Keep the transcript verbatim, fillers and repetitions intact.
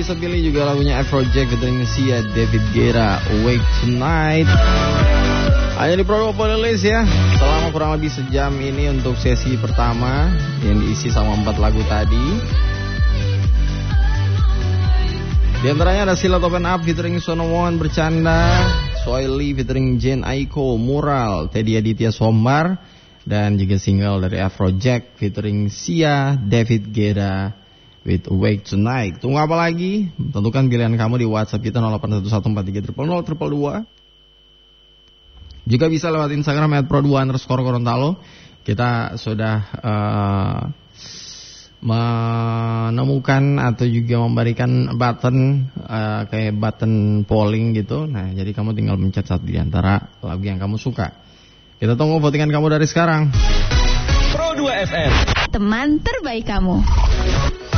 bisa pilih juga lagunya Afrojack featuring Sia, David Guetta, Awake Tonight. Hanya di Pro dua Playlist ya. Selama kurang lebih sejam ini untuk sesi pertama yang diisi sama empat lagu tadi. Di antaranya ada Silat Open Up featuring Sonowon Bercanda, Soily featuring Jen Aiko, Mural, Teddy Aditya Sombar, dan juga single dari Afrojack featuring Sia, David Guetta with Awake Tonight. Tunggu apa lagi? Tentukan pilihan kamu di WhatsApp kita nol delapan satu satu empat tiga nol nol nol dua. Juga bisa lewat Instagram at pro dua underscore Gorontalo. Kita sudah uh, menemukan atau juga memberikan button uh, kayak button polling gitu. Nah, jadi kamu tinggal mencet satu di antara lagu yang kamu suka. Kita tunggu votingan kamu dari sekarang. Pro dua F M, teman terbaik kamu.